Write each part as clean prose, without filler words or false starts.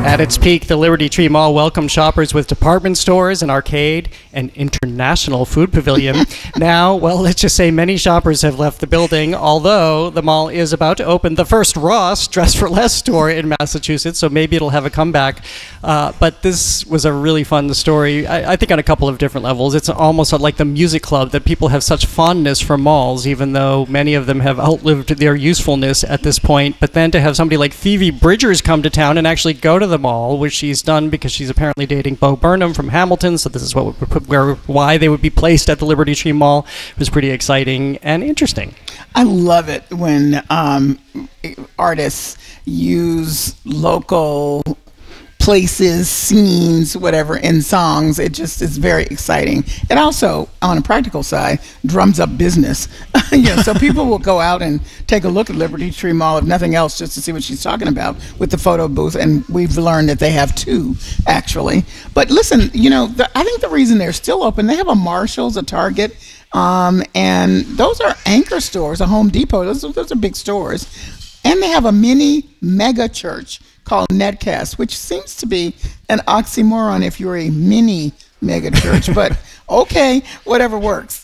At its peak, the Liberty Tree Mall welcomed shoppers with department stores, an arcade, and international food pavilion. Now, well, let's just say many shoppers have left the building, although the mall is about to open the first Ross Dress for Less store in Massachusetts, so maybe it'll have a comeback. But this was a really fun story, I think on a couple of different levels. It's almost like the music club that people have such fondness for malls, even though many of them have outlived their usefulness at this point. But then to have somebody like Phoebe Bridgers come to town and actually go to the mall, which she's done because she's apparently dating Bo Burnham from Hamilton, so this is why they would be placed at the Liberty Tree Mall. It was pretty exciting and interesting. I love it when artists use local places, scenes, whatever, in songs. It just is very exciting. It also, on a practical side, drums up business. So people will go out and take a look at Liberty Tree Mall, if nothing else, just to see what she's talking about with the photo booth. And we've learned that they have two, actually. But listen, I think the reason they're still open, they have a Marshall's, a Target, and those are anchor stores, a Home Depot. Those are big stores. And they have a mini mega church called Netcast, which seems to be an oxymoron if you're a mini mega church, but okay, whatever works.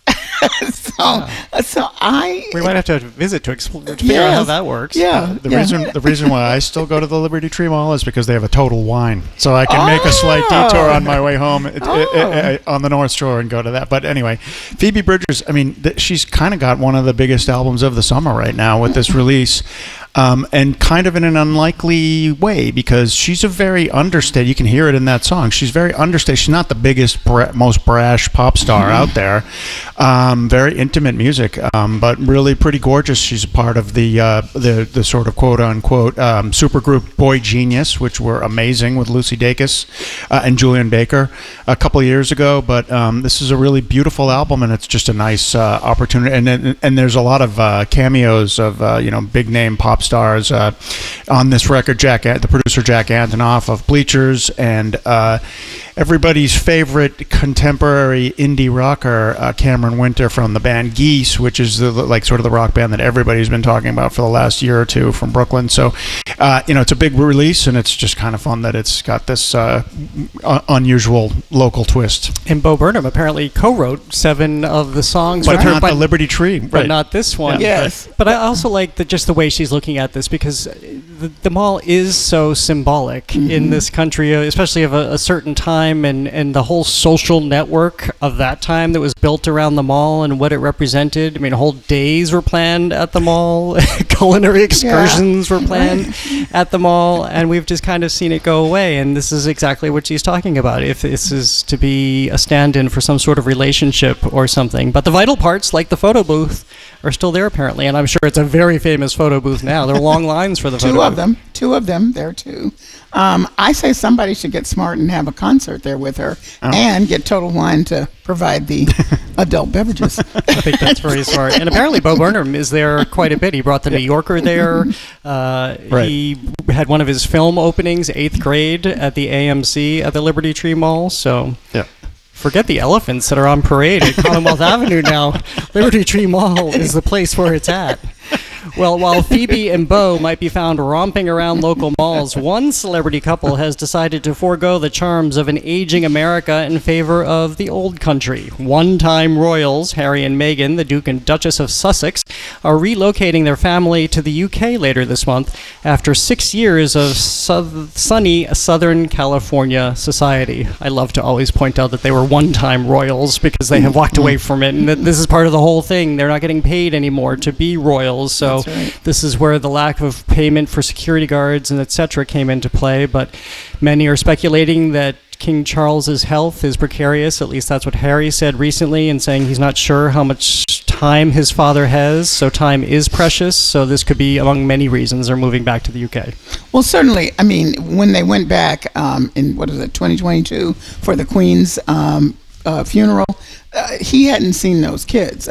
We might have to visit to figure out how that works. Yeah. The reason why I still go to the Liberty Tree Mall is because they have a Total Wine, so I can make a slight detour on my way home on the North Shore and go to that. But anyway, Phoebe Bridgers, she's kind of got one of the biggest albums of the summer right now with this release. And kind of in an unlikely way, because she's a very understated, you can hear it in that song, she's very understated. She's not the biggest, most brash pop star out there. Very intimate music, but really pretty gorgeous. She's a part of the sort of quote-unquote supergroup Boy Genius, which were amazing with Lucy Dacus and Julian Baker a couple of years ago. But this is a really beautiful album, and it's just a nice opportunity. And there's a lot of cameos of big-name pop stars on this record. The producer Jack Antonoff of Bleachers, and everybody's favorite contemporary indie rocker Cameron Winter from the band Geese, which is sort of the rock band that everybody's been talking about for the last year or two from Brooklyn. So it's a big release, and it's just kind of fun that it's got this unusual local twist. And Bo Burnham apparently co-wrote 7 of the songs, but not the Liberty Tree, but not this one. Yeah. Yes, but I also like just the way she's looking at this, because the mall is so symbolic in this country, especially of a certain time, and the whole social network of that time that was built around the mall and what it represented. Whole days were planned at the mall, culinary excursions were planned at the mall, and we've just kind of seen it go away. And this is exactly what she's talking about, if this is to be a stand-in for some sort of relationship or something. But the vital parts, like the photo booth, are still there apparently, and I'm sure it's a very famous photo booth now. There are long lines for the photo booth. Two of them there too. I say somebody should get smart and have a concert there with her, and get Total Wine to provide the adult beverages. I think that's very smart. And apparently Bo Burnham is there quite a bit. He brought the New Yorker there. Right. He had one of his film openings, 8th grade, at the AMC at the Liberty Tree Mall. So yeah. Forget the elephants that are on parade at Commonwealth Avenue now. Liberty Tree Mall is the place where it's at. Well, while Phoebe and Bo might be found romping around local malls, one celebrity couple has decided to forego the charms of an aging America in favor of the old country. One-time royals, Harry and Meghan, the Duke and Duchess of Sussex, are relocating their family to the UK later this month after 6 years of sunny Southern California society. I love to always point out that they were one-time royals because they have walked away from it, and this is part of the whole thing. They're not getting paid anymore to be royals, so right. This is where the lack of payment for security guards and etc. came into play. But many are speculating that King Charles's health is precarious. At least that's what Harry said recently, and saying he's not sure how much time his father has. So time is precious. So this could be among many reasons they're moving back to the UK. Well, certainly. When they went back in 2022 for the Queen's funeral, he hadn't seen those kids.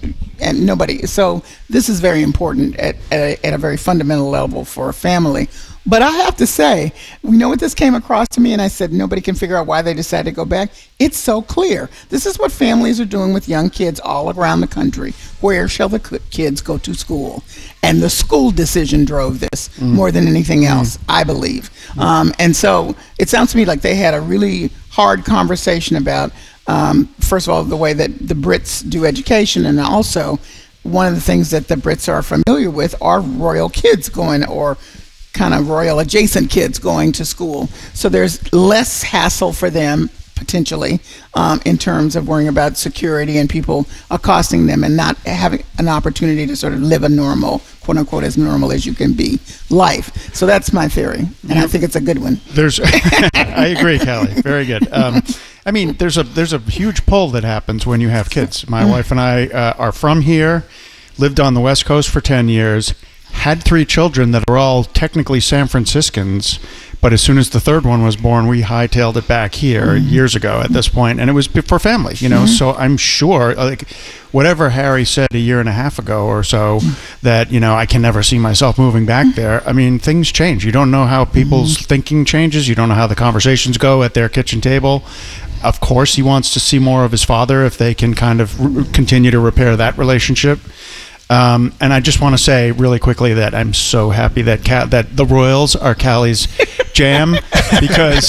And nobody. So this is very important at a very fundamental level for a family. But I have to say, you know what this came across to me, and I said nobody can figure out why they decided to go back. It's so clear. This is what families are doing with young kids all around the country. Where shall the kids go to school? And the school decision drove this more than anything else, I believe. And so it sounds to me like they had a really hard conversation about, first of all, the way that the Brits do education, and also one of the things that the Brits are familiar with are royal kids going, or kind of royal adjacent kids going to school. So there's less hassle for them potentially in terms of worrying about security and people accosting them, and not having an opportunity to sort of live a normal, quote unquote, as normal as you can be life. So that's my theory, and I think it's a good one. I agree, Callie. Very good. I mean, there's a huge pull that happens when you have kids. My wife and I are from here, lived on the West Coast for 10 years, had 3 children that are all technically San Franciscans, but as soon as the third one was born, we hightailed it back here years ago at this point, and it was for family, so I'm sure, like, whatever Harry said a year and a half ago or so, that, I can never see myself moving back there. I mean, things change. You don't know how people's thinking changes. You don't know how the conversations go at their kitchen table. Of course, he wants to see more of his father if they can kind of continue to repair that relationship. And I just want to say really quickly that I'm so happy that that the Royals are Callie's jam, because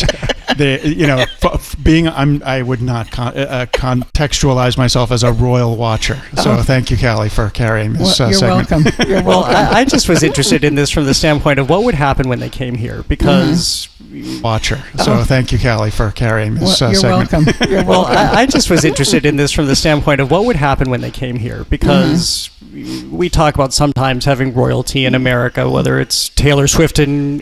I would not contextualize myself as a royal watcher. So thank you, Callie, for carrying this you're segment. welcome. You're Well, welcome. I just was interested in this from the standpoint of what would happen when they came here, because Watcher. So thank you, Callie, for carrying this You're segment. welcome. You're well, welcome. I just was interested in this from the standpoint of what would happen when they came here, because we talk about sometimes having royalty in America, whether it's Taylor Swift in